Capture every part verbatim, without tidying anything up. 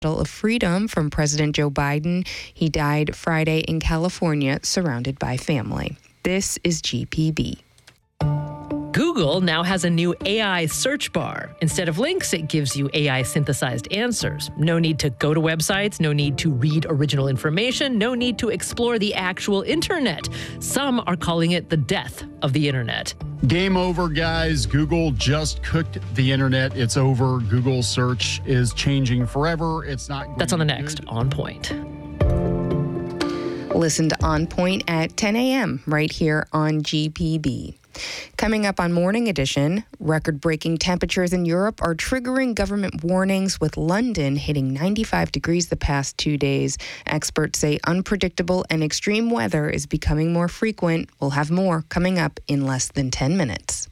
Medal of Freedom from President Joe Biden. He died Friday in California, surrounded by family. This is G P B. Google now has a new A I search bar. Instead of links, it gives you A I-synthesized answers. No need to go to websites, no need to read original information, no need to explore the actual internet. Some are calling it the death of the internet. Game over, guys. Google just cooked the internet. It's over. Google search is changing forever. It's not going That's on the to next good. On Point. Listen to On Point at ten a.m. right here on G P B. Coming up on Morning Edition, record-breaking temperatures in Europe are triggering government warnings, with London hitting ninety-five degrees the past two days. Experts say unpredictable and extreme weather is becoming more frequent. We'll have more coming up in less than ten minutes.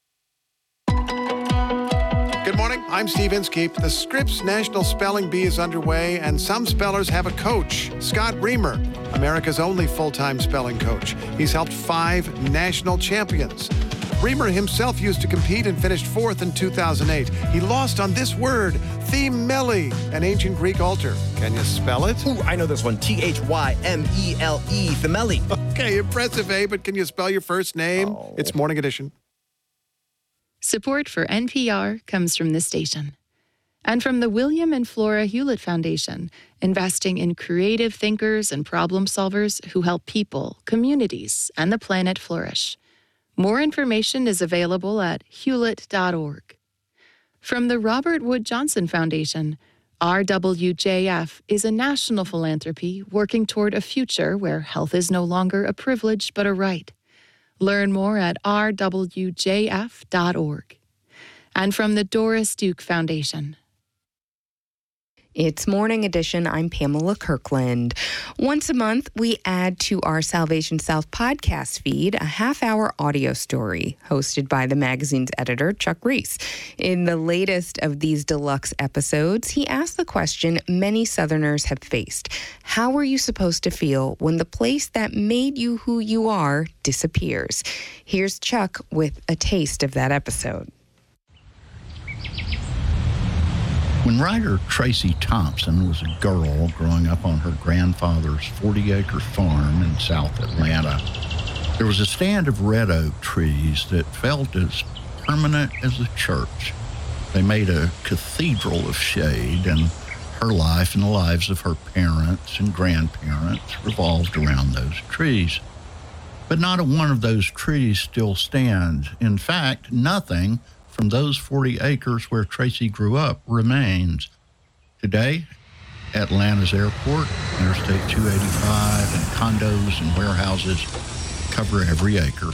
Good morning, I'm Steve Inskeep. The Scripps National Spelling Bee is underway, and some spellers have a coach, Scott Reamer, America's only full-time spelling coach. He's helped five national champions. Reamer himself used to compete and finished fourth in two thousand eight. He lost on this word, thymele, an ancient Greek altar. Can you spell it? Ooh, I know this one. T H Y M E L E, thymele. Okay, impressive, eh? But can you spell your first name? Oh. It's Morning Edition. Support for N P R comes from this station and from the William and Flora Hewlett Foundation, investing in creative thinkers and problem solvers who help people, communities, and the planet flourish. More information is available at hewlett dot org. From the Robert Wood Johnson Foundation, R W J F is a national philanthropy working toward a future where health is no longer a privilege but a right. Learn more at r w j f dot org. And from the Doris Duke Foundation. It's Morning Edition. I'm Pamela Kirkland. Once a month, we add to our Salvation South podcast feed a half-hour audio story hosted by the magazine's editor, Chuck Reese. In the latest of these deluxe episodes, he asked the question many Southerners have faced. How are you supposed to feel when the place that made you who you are disappears? Here's Chuck with a taste of that episode. When writer Tracy Thompson was a girl growing up on her grandfather's forty-acre farm in South Atlanta, there was a stand of red oak trees that felt as permanent as a church. They made a cathedral of shade, and her life and the lives of her parents and grandparents revolved around those trees. But not a one of those trees still stands. In fact, nothing from those forty acres where Tracy grew up remains. Today, Atlanta's airport, Interstate two eighty-five, and condos and warehouses cover every acre.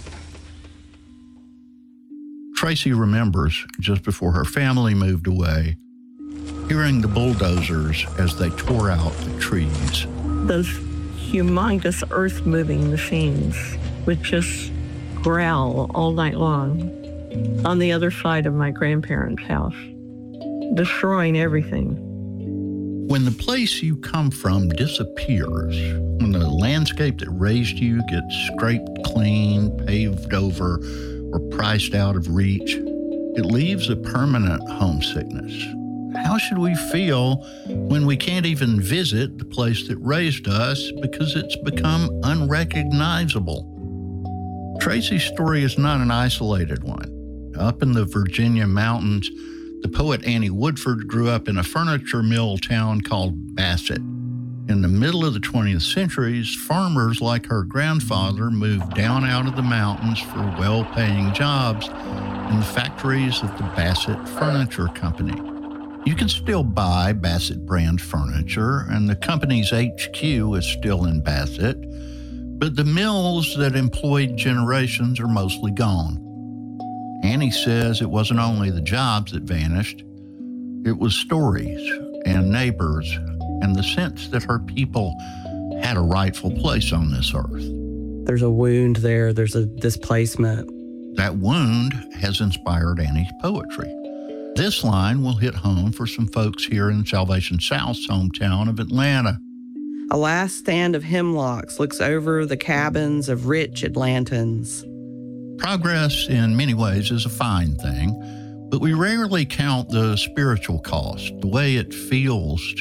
Tracy remembers, just before her family moved away, hearing the bulldozers as they tore out the trees. Those humongous earth-moving machines would just growl all night long on the other side of my grandparents' house, destroying everything. When the place you come from disappears, when the landscape that raised you gets scraped clean, paved over, or priced out of reach, it leaves a permanent homesickness. How should we feel when we can't even visit the place that raised us because it's become unrecognizable? Tracy's story is not an isolated one. Up in the Virginia mountains, the poet Annie Woodford grew up in a furniture mill town called Bassett. In the middle of the twentieth century, farmers like her grandfather moved down out of the mountains for well-paying jobs in the factories of the Bassett Furniture Company. You can still buy Bassett brand furniture, and the company's H Q is still in Bassett, but the mills that employed generations are mostly gone. Annie says it wasn't only the jobs that vanished, it was stories and neighbors and the sense that her people had a rightful place on this earth. There's a wound there, there's a displacement. That wound has inspired Annie's poetry. This line will hit home for some folks here in Salvation South's hometown of Atlanta. A last stand of hemlocks looks over the cabins of rich Atlantans. Progress in many ways is a fine thing, But we rarely count the spiritual cost, the way it feels